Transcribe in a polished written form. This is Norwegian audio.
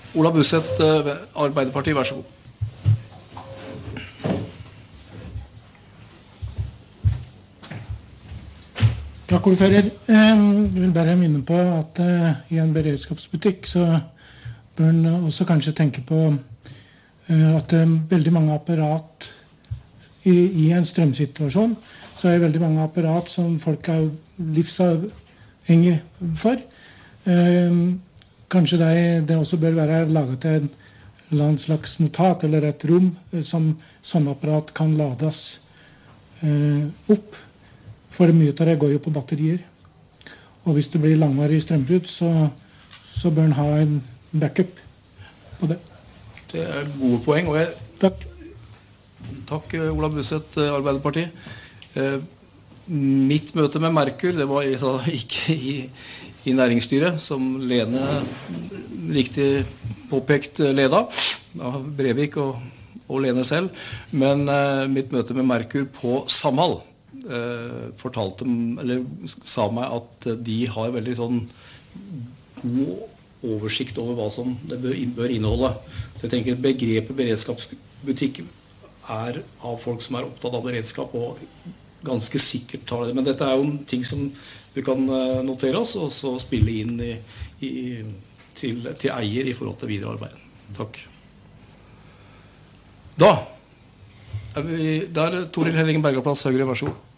Ola Buseth, Arbeiderpartiet, vær så god. Takk, ordfører. Jeg vil bare minne på at i en beredskapsbutikk så bør en også kanskje tenke på at veldig mange apparat i en strømsituasjon, så det veldig mange apparat som folk er livsavhengig for. Kanskje det også bør være laget til en eller annen slags notat eller et rom som sånne apparat kan lades opp. For mye av det går jo på batterier. Og hvis det blir langvarig strømbrudd, så bør en ha en backup på det. Det gode poeng. Og Takk. Takk, Ola Buseth, Arbeiderpartiet. Mitt møte med Merkur, det var ikke i næringsstyret, som Lene riktig påpekt leda, av Brevik og Lene selv. Men mitt møte med Merkur på Samhall sa meg at de har veldig sånn god oversikt over hva som det bør inneholde. Så jeg tenker begrepet beredskapsbutikk av folk som opptatt av beredskap og ganske sikkert tar det. Men dette jo en ting som vi kan notere oss og så spille inn til eier i forhold til videre arbeid. Takk. Da Toril Helling Bergaplass, Høyre, vær så god.